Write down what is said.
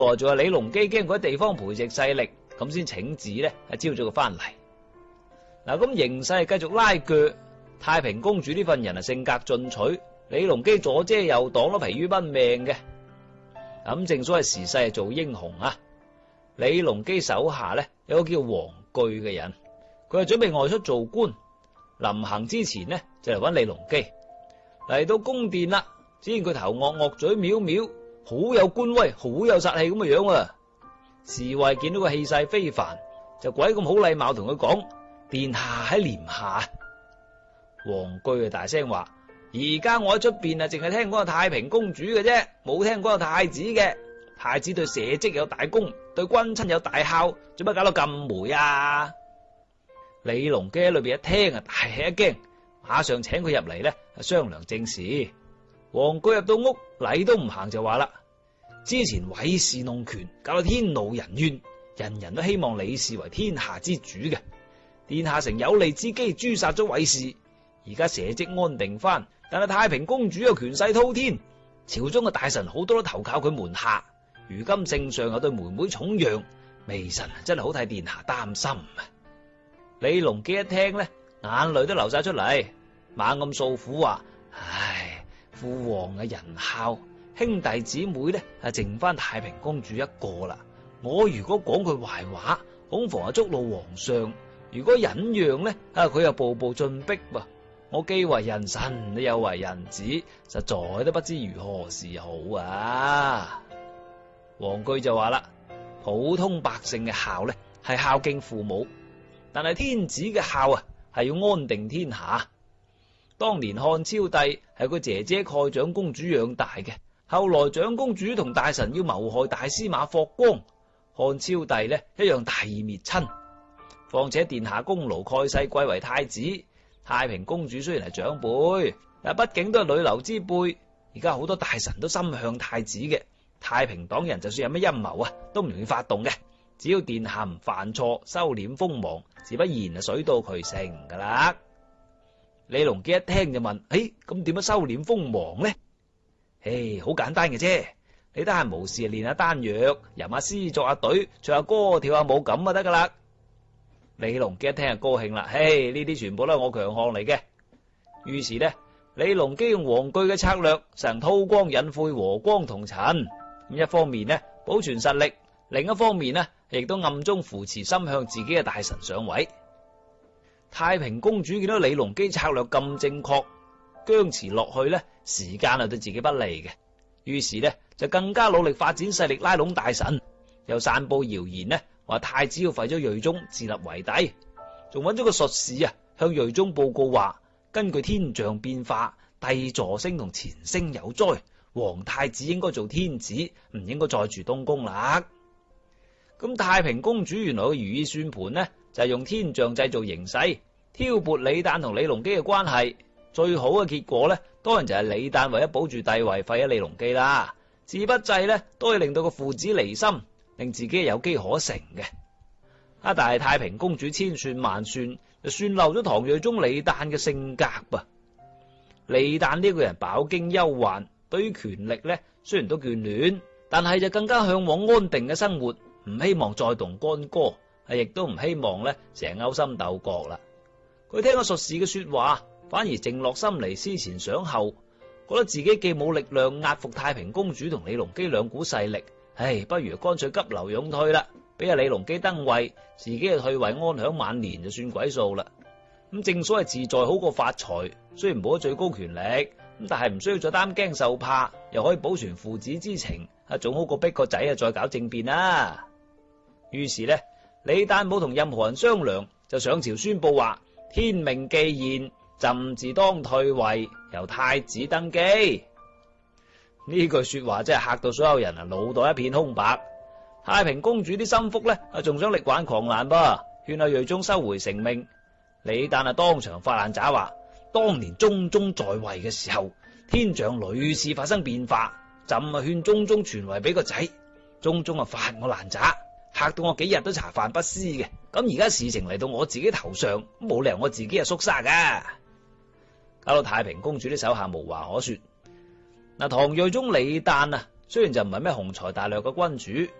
仲係李隆基驚佢喺地方培植勢力，咁先請旨咧招咗佢翻嚟。嗱，咁形勢繼續拉鋸，太平公主呢份人性格進取，李隆基左遮右擋都疲於奔命嘅。咁正所謂時勢係做英雄啊！李隆基手下咧有個叫王據嘅人，佢係準備外出做官，臨行之前呢，就嚟揾李隆基。嚟到宮殿啦，只見佢頭惡惡嘴藐藐，好有官威，好有殺氣咁嘅樣啊！侍衛見到個氣勢非凡，就鬼咁好禮貌同佢講：殿下喺簾下。王據啊大聲話：而家我喺出邊啊，淨係聽講有太平公主嘅啫，冇聽講有太子嘅。太子對社稷有大功，對君親有大孝，做乜搞到咁霉啊？李隆基喺裏邊一聽啊，大吃一驚，馬上請佢入嚟咧商量正事。王據入到屋，禮都唔行就話啦：之前韋氏弄權，搞到天怒人怨，人人都希望李氏為天下之主嘅。殿下乘有利之機誅殺咗韋氏，而家社稷安定翻，但係太平公主又權勢滔天，朝中嘅大臣好多都投靠佢門下。如今聖上又對妹妹寵讓，微臣真係好替殿下擔心啊！李隆基一聽呢，眼淚都流晒出嚟，猛咁訴苦話：唉，父皇嘅仁孝，兄弟姊妹呢剩翻太平公主一個啦。我如果講佢壞話，恐防係觸怒皇上；如果忍讓呢，佢又步步進逼噃。我既為人臣，又為人子，實在都不知如何是好啊！王據就話啦：普通百姓嘅孝呢，係孝敬父母，但係天子嘅孝啊，係要安定天下。當年漢昭帝係佢姐姐蓋長公主養大嘅，後來長公主同大臣要謀害大司馬霍光，漢昭帝呢一樣大義滅親。況且殿下功勞蓋世貴為太子，太平公主雖然係長輩，但畢竟都係女流之輩。而家好多大臣都心向太子嘅。太平黨人就算有咩陰謀啊，都唔容易發動嘅。只要殿下唔犯錯，收斂鋒芒，自不然就水到渠成噶啦。李隆基一聽就問：咁點樣收斂鋒芒呢？好簡單嘅啫，你得閒無事練下丹藥，吟下詩，作下對，唱下歌，跳下舞咁就得噶啦。李隆基一聽就高興啦，呢啲全部都係我強項嚟嘅。於是呢，李隆基用王據嘅策略，實行韜光隱晦，和光同塵。咁一方面呢保存實力，另一方面呢亦都暗中扶持心向自己嘅大臣上位。太平公主見到李隆基策略咁正確，僵持落去呢，時間係對自己不利嘅。於是呢就更加努力發展勢力，拉攏大臣，又散布謠言呢話太子要廢咗睿宗，自立為帝，仲揾咗個術士啊向睿宗報告話，根據天象變化，帝座星同前星有災，皇太子應該做天子，唔應該再住東宮啦。咁太平公主原來嘅如意算盤呢，就係用天象製造形勢，挑撥李旦同李隆基嘅關係。最好嘅結果呢，當然就係李旦為咗保住帝位，廢咗李隆基啦。自不濟呢，都可以令到個父子離心，令自己有機可乘嘅。但係太平公主千算萬算，就算漏咗唐睿宗李旦嘅性格噃。李旦呢個人飽經憂患，對於權力呢雖然都眷戀，但係就更加向往安定嘅生活，唔希望再動干戈，亦都唔希望呢成日勾心鬥角啦。佢聽咗術士嘅說話，反而靜落心嚟，思前想後，覺得自己既冇力量壓服太平公主同李隆基兩股勢力，不如乾脆急流勇退啦，俾阿李隆基登位，自己就退位安享晚年就算鬼數啦。咁正所謂自在好過發財，雖然冇咗最高權力，咁但係唔需要再擔驚受怕，又可以保存父子之情，總好過逼個仔再搞政變啦。於是呢，李旦冇同任何人商量，就上朝宣布話：天命既現，朕自當退位，由太子登基。呢句說話真係嚇到所有人腦袋一片空白。太平公主啲心腹呢，仲想力挽狂瀾噃，勸阿睿宗收回成命。李旦當場發爛渣話：當年中宗在位嘅時候，天象屢次發生變化，朕勸中宗傳位俾個仔，中宗發我爛渣，嚇到我幾日都茶飯不思嘅。咁而家事情嚟到我自己頭上，冇理由我自己係縮沙噶，搞到太平公主啲手下無話可說。唐睿宗李旦雖然就唔係咩雄才大略嘅君主，